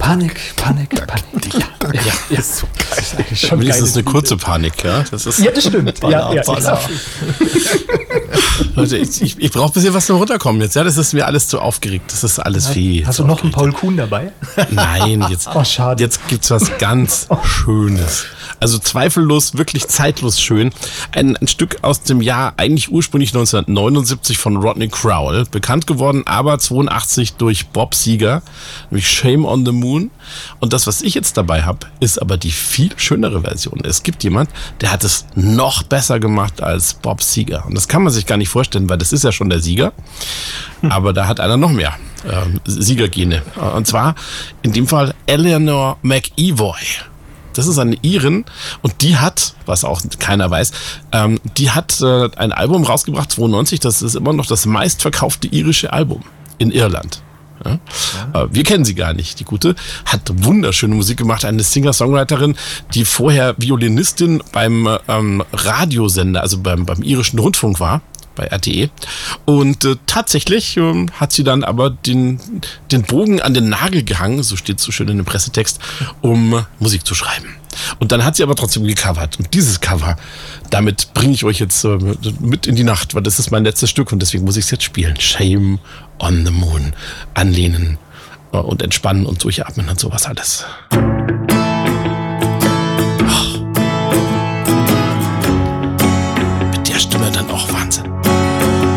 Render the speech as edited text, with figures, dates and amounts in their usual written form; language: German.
Panik. Ja, ist so geil. Schon wenigstens eine kurze Panik, ja? Das ist Ja, das stimmt. Ja. Leute, ich brauche ein bisschen was zum Runterkommen jetzt. Ja, das ist mir alles zu aufgeregt. Das ist alles viel. Hast du noch einen Paul Kuhn dabei? Nein, schade. Jetzt gibt's was ganz Schönes. Also zweifellos, wirklich zeitlos schön. Ein Stück aus dem Jahr, eigentlich ursprünglich 1979 von Rodney Crowell. Bekannt geworden, aber 82 durch Bob Seger. Nämlich Shame on the Moon. Und das, was ich jetzt dabei habe, ist aber die viel schönere Version. Es gibt jemand, der hat es noch besser gemacht als Bob Seger. Und das kann man sich gar nicht vorstellen, weil das ist ja schon der Sieger. Aber da hat einer noch mehr Siegergene. Und zwar in dem Fall Eleanor McEvoy. Das ist eine Irin und die hat, was auch keiner weiß, die hat ein Album rausgebracht, 92, das ist immer noch das meistverkaufte irische Album in Irland. Ja? Wir kennen sie gar nicht, die Gute. Hat wunderschöne Musik gemacht, eine Singer-Songwriterin, die vorher Violinistin beim Radiosender, also beim irischen Rundfunk war. Bei RTE. Und tatsächlich hat sie dann aber den Bogen an den Nagel gehangen, so steht es so schön in dem Pressetext, um Musik zu schreiben. Und dann hat sie aber trotzdem gecovert. Und dieses Cover, damit bringe ich euch jetzt mit in die Nacht, weil das ist mein letztes Stück und deswegen muss ich es jetzt spielen. Shame on the Moon. Anlehnen und entspannen und durchatmen und sowas alles.